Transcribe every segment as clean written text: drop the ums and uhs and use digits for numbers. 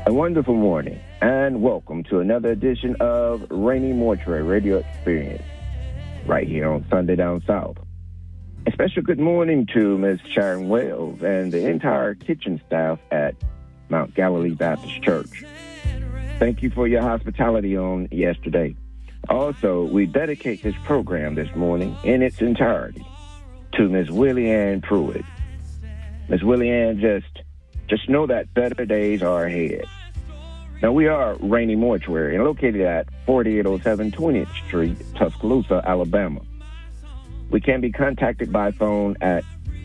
A wonderful morning, and welcome to another edition of Rainy Mortuary Radio Experience, right here on Sunday Down South. A special good morning to Ms. Sharon Wells and the entire kitchen staff at Mount Galilee Baptist Church. Thank you for your hospitality on yesterday. Also, we dedicate this program this morning in its entirety to Ms. Willie Ann Pruitt. Ms. Willie Ann, just know that better days are ahead. Now, we are Rainy Mortuary and located at 4807 20th Street, Tuscaloosa, Alabama. We can be contacted by phone at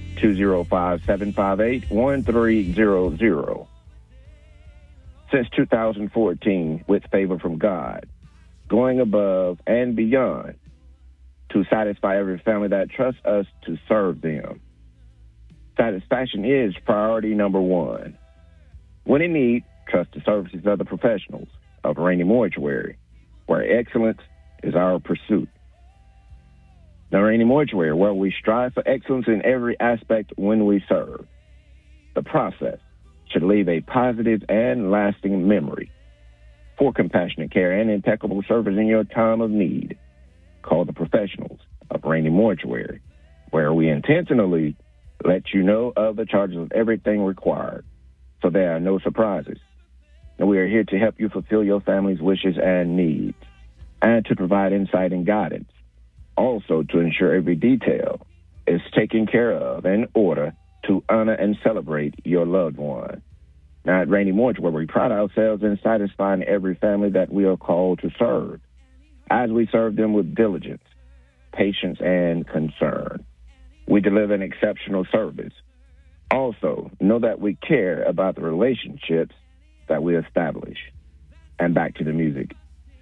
205-758-1300. Since 2014, with favor from God, going above and beyond to satisfy every family that trusts us to serve them. Satisfaction is priority number one. When in need, trust the services of the professionals of Rainy Mortuary, where excellence is our pursuit. Now, Rainy Mortuary, where we strive for excellence in every aspect when we serve. The process should leave a positive and lasting memory. For compassionate care and impeccable service in your time of need, call the professionals of Rainy Mortuary, where we intentionally let you know of the charges of everything required, so there are no surprises. And we are here to help you fulfill your family's wishes and needs, and to provide insight and guidance. Also, to ensure every detail is taken care of in order to honor and celebrate your loved one. Now, at Rainy Mortuary, we pride ourselves in satisfying every family that we are called to serve, as we serve them with diligence, patience, and concern. We deliver an exceptional service. Also, know that we care about the relationships that we establish. And back to the music.